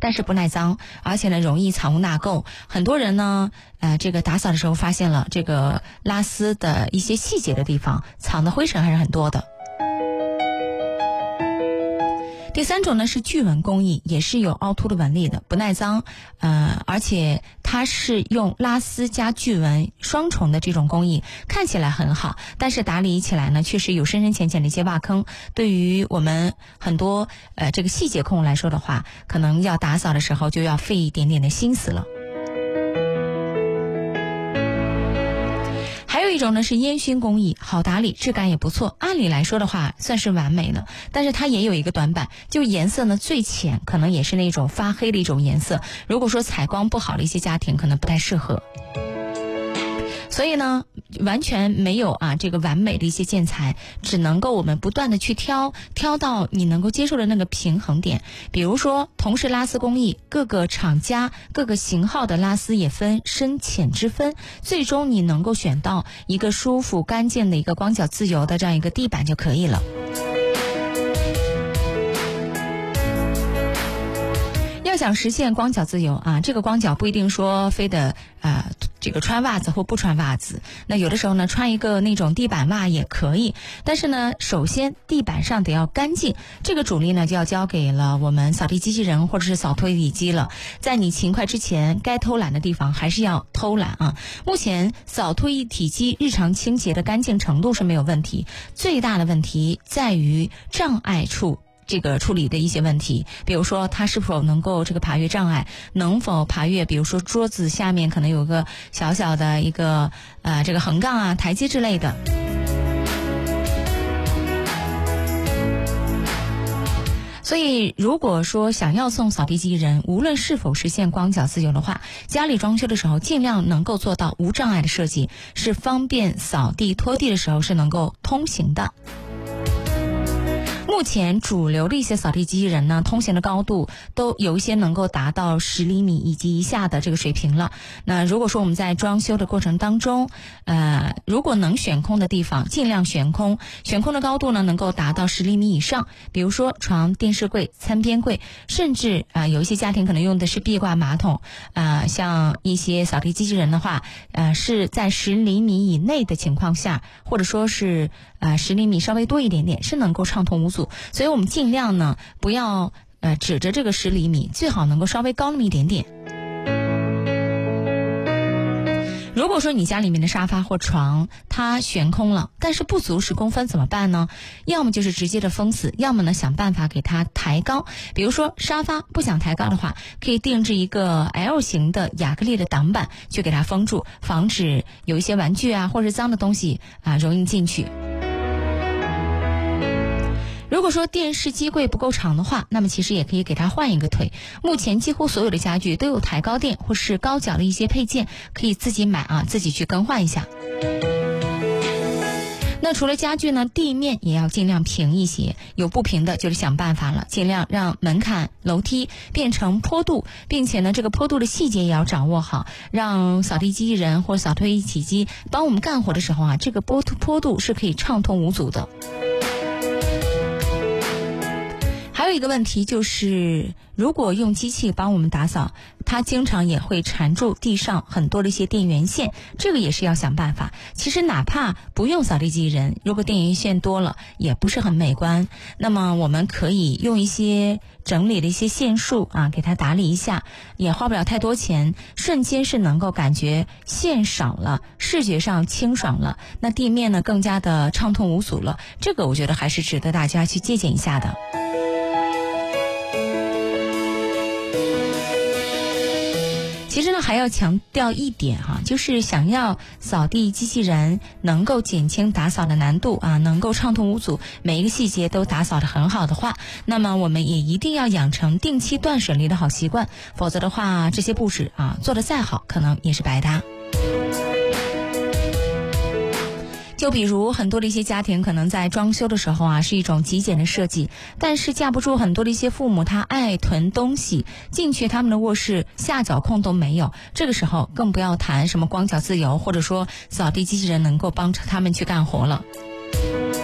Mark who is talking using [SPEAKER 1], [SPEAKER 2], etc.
[SPEAKER 1] 但是不耐脏，而且呢容易藏污纳垢。很多人呢这个打扫的时候发现了这个拉丝的一些细节的地方藏的灰尘还是很多的。第三种呢是巨纹工艺，也是有凹凸的纹理的，不耐脏，而且它是用拉丝加巨纹双重的这种工艺，看起来很好，但是打理起来呢确实有深深浅浅的一些挖坑，对于我们很多这个细节控来说的话，可能要打扫的时候就要费一点点的心思了。还有一种呢是烟熏工艺，好打理，质感也不错，按理来说的话算是完美了，但是它也有一个短板，就颜色呢最浅，可能也是那种发黑的一种颜色，如果说采光不好的一些家庭可能不太适合。所以呢完全没有这个完美的一些建材，只能够我们不断的去挑到你能够接受的那个平衡点。比如说同时拉丝工艺，各个厂家各个型号的拉丝也分深浅之分，最终你能够选到一个舒服干净的一个光脚自由的这样一个地板就可以了。要想实现光脚自由这个光脚不一定说非得这个穿袜子或不穿袜子，那有的时候呢穿一个那种地板袜也可以，但是呢首先地板上得要干净，这个主力呢就要交给了我们扫地机器人或者是扫拖地机了。在你勤快之前，该偷懒的地方还是要偷懒目前扫拖地机日常清洁的干净程度是没有问题，最大的问题在于障碍处这个处理的一些问题，比如说它是否能够这个爬越障碍，能否爬越比如说桌子下面可能有个小小的一个这个横杠台阶之类的。所以如果说想要送扫地机器人，无论是否实现光脚自由的话，家里装修的时候尽量能够做到无障碍的设计，是方便扫地拖地的时候是能够通行的。目前主流的一些扫地机器人呢，通行的高度都有一些能够达到10厘米以及以下的这个水平了。那如果说我们在装修的过程当中，如果能悬空的地方尽量悬空，悬空的高度呢能够达到10厘米以上，比如说床、电视柜、餐边柜，甚至有一些家庭可能用的是壁挂马桶，像一些扫地机器人的话，是在10厘米以内的情况下，或者说是10厘米稍微多一点点，是能够畅通无阻。所以我们尽量呢不要指着这个10厘米，最好能够稍微高那么一点点。如果说你家里面的沙发或床它悬空了，但是不足10公分怎么办呢？要么就是直接的封死，要么呢想办法给它抬高。比如说沙发不想抬高的话，可以定制一个 L 型的亚克力的挡板去给它封住，防止有一些玩具或者脏的东西容易进去。如果说电视机柜不够长的话，那么其实也可以给它换一个腿。目前几乎所有的家具都有抬高垫或是高脚的一些配件，可以自己买自己去更换一下。那除了家具呢，地面也要尽量平一些，有不平的就是想办法了，尽量让门槛、楼梯变成坡度，并且呢这个坡度的细节也要掌握好，让扫地机器人或扫拖地机帮我们干活的时候这个坡度是可以畅通无阻的。还有一个问题就是，如果用机器帮我们打扫，它经常也会缠住地上很多的一些电源线，这个也是要想办法。其实哪怕不用扫地机器人，如果电源线多了也不是很美观，那么我们可以用一些整理的一些线束给它打理一下，也花不了太多钱，瞬间是能够感觉线少了，视觉上清爽了，那地面呢更加的畅通无阻了，这个我觉得还是值得大家去借鉴一下的。其实呢还要强调一点就是想要扫地机器人能够减轻打扫的难度能够畅通无阻，每一个细节都打扫得很好的话，那么我们也一定要养成定期断舍离的好习惯，否则的话这些布置做得再好可能也是白搭。就比如很多的一些家庭可能在装修的时候是一种极简的设计，但是架不住很多的一些父母他爱囤东西，进去他们的卧室下脚空都没有，这个时候更不要谈什么光脚自由，或者说扫地机器人能够帮着他们去干活了。